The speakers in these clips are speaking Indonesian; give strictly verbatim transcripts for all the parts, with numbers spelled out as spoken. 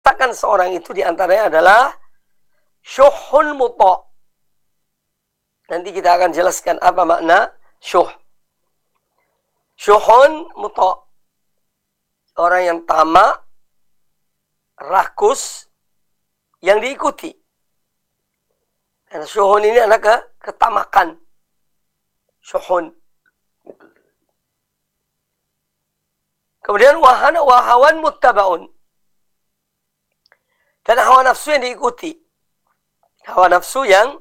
Katakan seorang itu diantaranya adalah syuhun muta'. Nanti kita akan jelaskan apa makna syuh. Syuhun muta'. Orang yang tamak, rakus, yang diikuti. Dan syuhun ini adalah ke, ketamakan. Syuhun. Kemudian wahana wahawan muttaba'un. Dan hawa nafsu yang diikuti. Hawa nafsu yang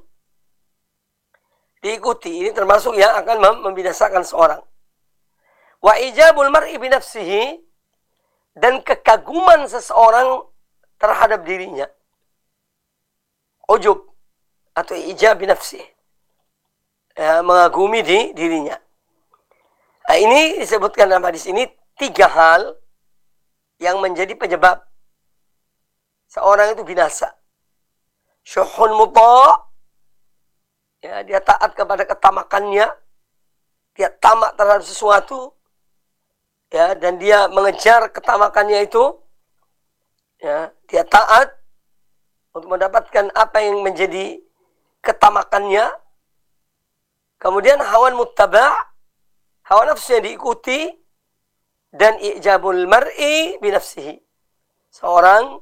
diikuti. Ini termasuk yang akan membinasakan seorang. Wa ijabul mar'i binafsihi. Dan kekaguman seseorang terhadap dirinya. Ujub. Atau ijab binafsihi. Ya, mengagumi di dirinya. Nah, ini disebutkan dalam hadis ini tiga hal yang menjadi penyebab seorang itu binasa. Syuhun muta', ya, dia taat kepada ketamakannya, dia tamak terhadap sesuatu, ya, dan dia mengejar ketamakannya itu, ya, dia taat untuk mendapatkan apa yang menjadi ketamakannya. Kemudian hawan muttaba', hawa nafsu yang diikuti, dan i'jabul mar'i binafsihi. Seorang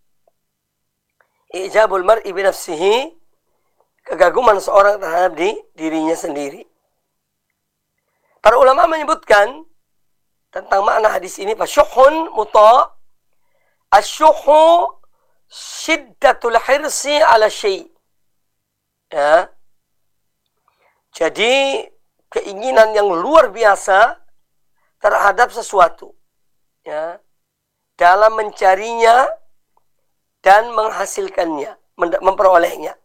i'jabul mar'i binafsihi, kegaguman seorang terhadap di, dirinya sendiri. Para ulama menyebutkan tentang makna hadis ini, fasyuhun muta', asyuhu syiddatul hirsi ala syai'. Ya. Jadi keinginan yang luar biasa terhadap sesuatu, ya, dalam mencarinya dan menghasilkannya, memperolehnya.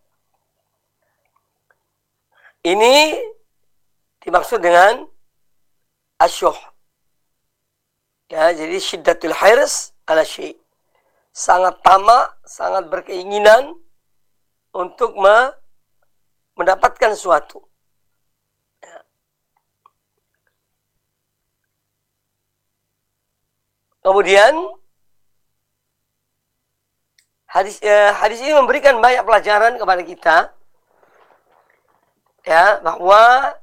Ini dimaksud dengan asyuh. Ya, jadi syiddatul hirs ala syai'. Sangat tamak, sangat berkeinginan untuk me mendapatkan sesuatu. Ya. Kemudian hadis eh, hadis ini memberikan banyak pelajaran kepada kita, ya, bahwa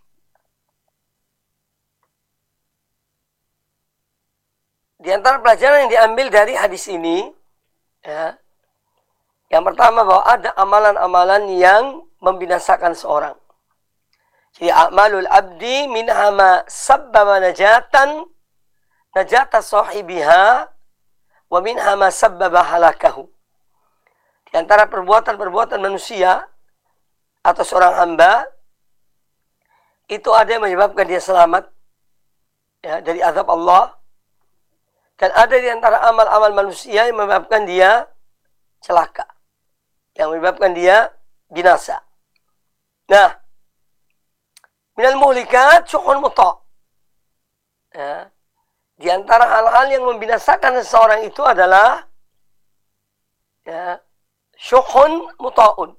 di antara pelajaran yang diambil dari hadis ini, ya, yang pertama bahwa ada amalan-amalan yang membinasakan seorang. Jadi a'malul abdi minha ma sabbaba najatan najata sahibiha wa minha ma sabbaba halakahu. Di antara perbuatan-perbuatan manusia atau seorang hamba itu ada yang menyebabkan dia selamat, ya, dari azab Allah, dan ada di antara amal-amal manusia yang menyebabkan dia celaka, yang menyebabkan dia binasa. Nah, minal muhlikat syuhun muta'. Ya. Di antara hal-hal yang membinasakan seseorang itu adalah, ya, syuhun muta'un.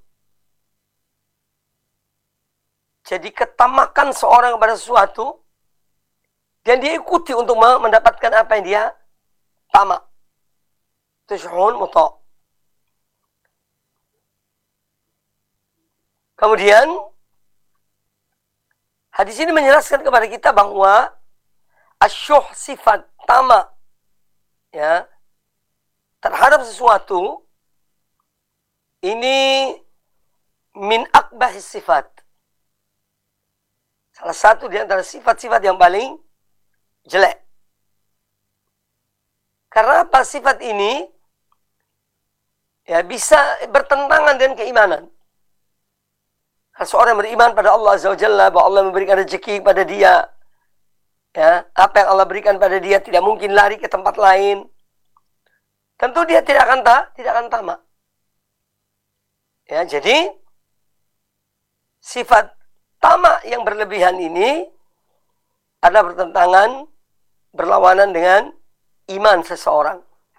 Jadi ketamakan seorang kepada sesuatu dan dia ikuti untuk mendapatkan apa yang dia tamak. Itu syuhun muta'. Kemudian hadis ini menjelaskan kepada kita bahwa asyuh, sifat tamak, ya, terhadap sesuatu ini min akbahis sifat. Salah satu di antara sifat-sifat yang paling jelek. Karena apa? Sifat ini, ya, bisa bertentangan dengan keimanan. Seorang beriman pada Allah Azza wa Jalla, bahwa Allah memberikan rezeki kepada dia, ya, apa yang Allah berikan pada dia tidak mungkin lari ke tempat lain. Tentu dia tidak akan ta, tidak akan tamak. Ya, jadi sifat tamak yang berlebihan ini ada bertentangan, berlawanan dengan iman seseorang.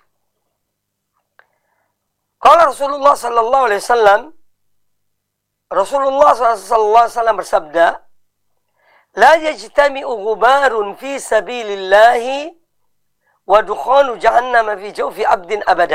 Kalau Rasulullah sallallahu alaihi wasallam Rasulullah sallallahu alaihi wasallam bersabda, "La yajtami'u ghubarun fi sabilillahi wa dukhanu jahannam fi jawfi abdin abada.